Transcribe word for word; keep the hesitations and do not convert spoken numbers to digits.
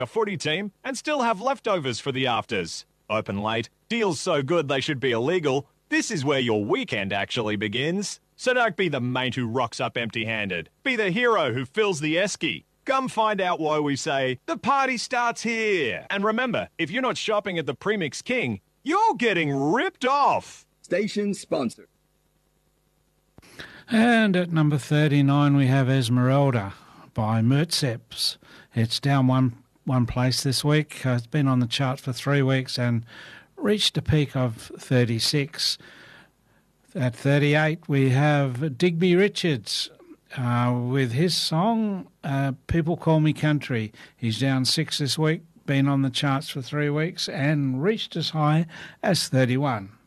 a footy team and still have leftovers for the afters. Open late, deals so good they should be illegal. This is where your weekend actually begins. So don't be the mate who rocks up empty-handed. Be the hero who fills the esky. Come find out why we say, the party starts here. And remember, if you're not shopping at the Premix King, you're getting ripped off. Station sponsor. And at number thirty-nine, we have Esmeralda by Mertzeps. It's down one one place this week. Uh, it's been on the chart for three weeks and reached a peak of thirty-six. At thirty-eight, we have Digby Richards uh, with his song, uh, People Call Me Country. He's down six this week, been on the charts for three weeks and reached as high as thirty-one.